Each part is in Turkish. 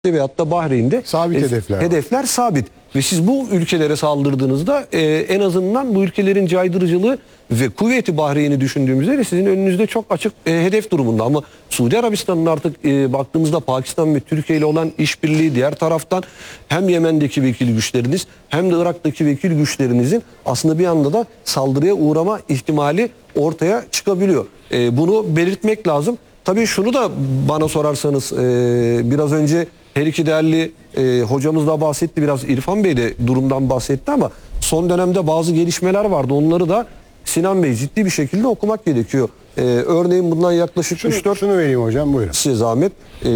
veyahut da Bahreyn'de sabit hedefler sabit. Ve siz bu ülkelere saldırdığınızda en azından bu ülkelerin caydırıcılığı ve kuvveti Bahreyn'i düşündüğümüzde de sizin önünüzde çok açık hedef durumunda. Ama Suudi Arabistan'ın artık baktığımızda Pakistan ve Türkiye ile olan işbirliği, diğer taraftan hem Yemen'deki vekil güçleriniz hem de Irak'taki vekil güçlerinizin aslında bir anda da saldırıya uğrama ihtimali ortaya çıkabiliyor. Bunu belirtmek lazım. Tabii şunu da bana sorarsanız biraz önce her iki değerli hocamız da bahsetti, biraz İrfan Bey de durumdan bahsetti ama son dönemde bazı gelişmeler vardı. Onları da Sinan Bey ciddi bir şekilde okumak gerekiyor. Örneğin bundan yaklaşık 3-4... Şunu vereyim hocam, buyurun. Size zahmet.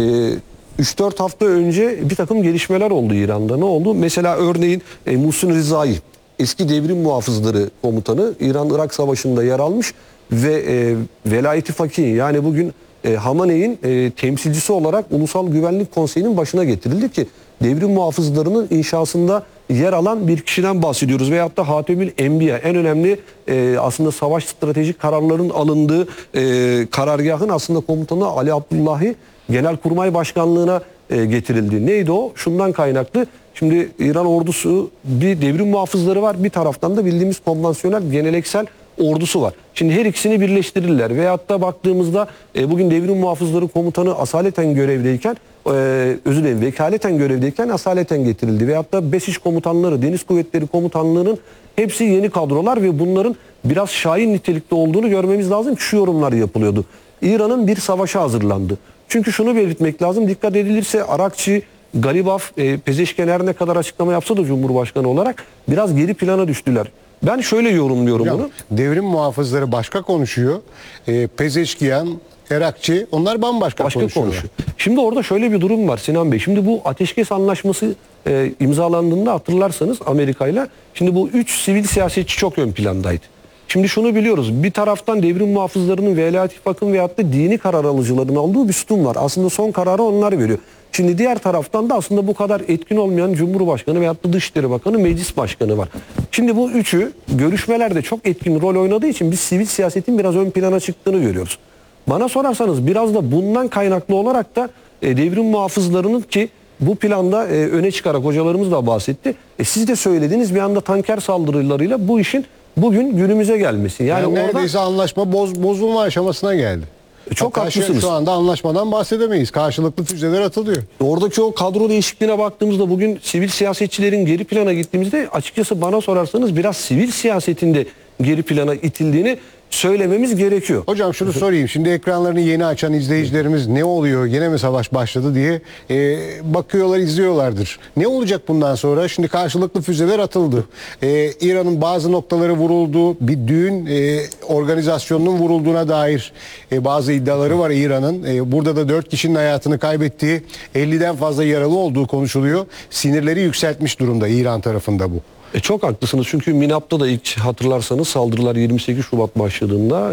3-4 hafta önce bir takım gelişmeler oldu İran'da. Ne oldu? Mesela örneğin Muhsin Rizai, eski devrim muhafızları komutanı, İran-Irak Savaşı'nda yer almış ve velayeti fakih, yani bugün Hamaney'in temsilcisi olarak Ulusal Güvenlik Konseyi'nin başına getirildi ki devrim muhafızlarının inşasında yer alan bir kişiden bahsediyoruz. Veyahut da Hatemül Enbiya, en önemli aslında savaş stratejik kararların alındığı karargahın aslında komutanı Ali Abdullahi Genelkurmay Başkanlığı'na getirildi. Neydi o? Şundan kaynaklı. Şimdi İran ordusu, bir devrim muhafızları var, bir taraftan da bildiğimiz konvansiyonel geleneksel ordusu var. Şimdi her ikisini birleştirirler. Veyahut da baktığımızda bugün devrim muhafızları komutanı asaleten görevdeyken, özür dilerim, vekaleten görevdeyken asaleten getirildi. Veyahut da BESİŞ komutanları, Deniz Kuvvetleri Komutanlığı'nın hepsi yeni kadrolar ve bunların biraz şahin nitelikte olduğunu görmemiz lazım. Şu yorumlar yapılıyordu. İran'ın bir savaşa hazırlandı. Çünkü şunu belirtmek lazım. Dikkat edilirse Arakçı, Galibaf, Pezeşken her ne kadar açıklama yapsa da Cumhurbaşkanı olarak biraz geri plana düştüler. Ben şöyle yorumluyorum bunu. Devrim muhafızları başka konuşuyor. Pezeşkiyan, Erakçı, onlar bambaşka konuşuyor. Şimdi orada şöyle bir durum var Sinan Bey. Şimdi bu ateşkes anlaşması imzalandığında hatırlarsanız Amerika'yla, şimdi bu 3 sivil siyasetçi çok ön plandaydı. Şimdi şunu biliyoruz. Bir taraftan devrim muhafızlarının velayet-i fakın veyahut da dini karar alıcıların aldığı bir sütun var. Aslında son kararı onlar veriyor. Şimdi diğer taraftan da aslında bu kadar etkin olmayan Cumhurbaşkanı veyahut da Dışişleri Bakanı, Meclis Başkanı var. Şimdi bu üçü görüşmelerde çok etkin rol oynadığı için biz sivil siyasetin biraz ön plana çıktığını görüyoruz. Bana sorarsanız biraz da bundan kaynaklı olarak da devrim muhafızlarının ki bu planda öne çıkarak hocalarımız da bahsetti. Siz de söylediğiniz bir anda tanker saldırılarıyla bu işin bugün günümüze gelmesi. Yani neredeyse anlaşma bozulma aşamasına geldi. Çok haklısınız. Şu anda anlaşmadan bahsedemeyiz. Karşılıklı füzeler atılıyor. Oradaki o kadro değişikliğine baktığımızda bugün sivil siyasetçilerin geri plana gittiğimizde açıkçası bana sorarsanız biraz sivil siyasetinde geri plana itildiğini söylememiz gerekiyor. Hocam şunu sorayım. Şimdi ekranlarını yeni açan izleyicilerimiz ne oluyor, yine mi savaş başladı diye bakıyorlar, izliyorlardır. Ne olacak bundan sonra? Şimdi karşılıklı füzeler atıldı. İran'ın bazı noktaları vuruldu. Bir düğün organizasyonunun vurulduğuna dair bazı iddiaları var İran'ın. Burada da 4 kişinin hayatını kaybettiği, 50'den fazla yaralı olduğu konuşuluyor. Sinirleri yükseltmiş durumda İran tarafında bu. Çok haklısınız çünkü Minap'ta da ilk hatırlarsanız saldırılar 28 Şubat başladığında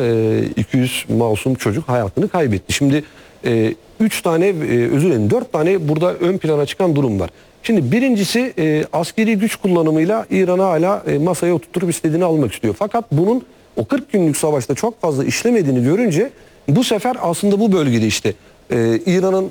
200 masum çocuk hayatını kaybetti. Şimdi 3 tane özür dilerim 4 tane burada ön plana çıkan durum var. Şimdi birincisi askeri güç kullanımıyla İran'ı hala masaya oturtup istediğini almak istiyor. Fakat bunun o 40 günlük savaşta çok fazla işlemediğini görünce bu sefer aslında bu bölgede işte İran'ın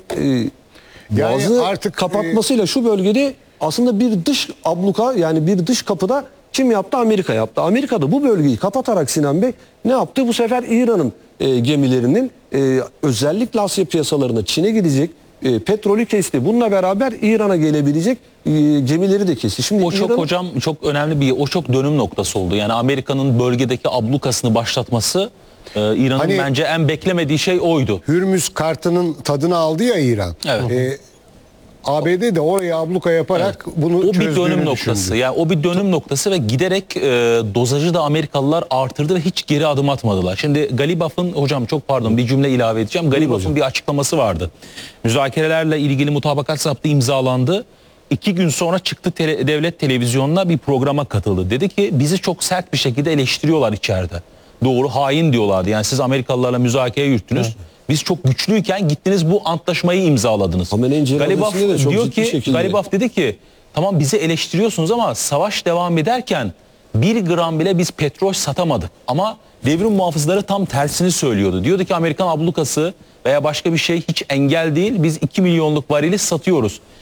bazı artık kapatmasıyla şu bölgede aslında bir dış abluka, yani bir dış kapıda kim yaptı? Amerika yaptı. Amerika da bu bölgeyi kapatarak Sinan Bey ne yaptı? Bu sefer İran'ın gemilerinin özellikle Asya piyasalarına, Çin'e gidecek petrolü kesti. Bununla beraber İran'a gelebilecek gemileri de kesti. Şimdi o çok hocam çok önemli o çok dönüm noktası oldu. Yani Amerika'nın bölgedeki ablukasını başlatması İran'ın bence en beklemediği şey oydu. Hürmüz kartının tadını aldı ya İran. Evet. ABD de oraya abluka yaparak bunu çözdüğünü bir dönüm noktası. düşündü. Yani o bir dönüm noktası ve giderek dozajı da Amerikalılar artırdı ve hiç geri adım atmadılar. Şimdi Galibaf'ın, hocam çok pardon bir cümle ilave edeceğim. Galibaf'ın bir açıklaması vardı. Müzakerelerle ilgili mutabakat zaptı imzalandı. 2 gün sonra çıktı devlet televizyonuna bir programa katıldı. Dedi ki bizi çok sert bir şekilde eleştiriyorlar içeride. Doğru, hain diyorlardı. Yani siz Amerikalılarla müzakere yürüttünüz. Evet. Biz çok güçlüyken gittiniz bu antlaşmayı imzaladınız. Galibaf diyor ki, Galibaf dedi ki tamam bizi eleştiriyorsunuz ama savaş devam ederken 1 gram bile biz petrol satamadık. Ama devrim muhafızları tam tersini söylüyordu. Diyordu ki Amerikan ablukası veya başka bir şey hiç engel değil. Biz 2 milyonluk varili satıyoruz.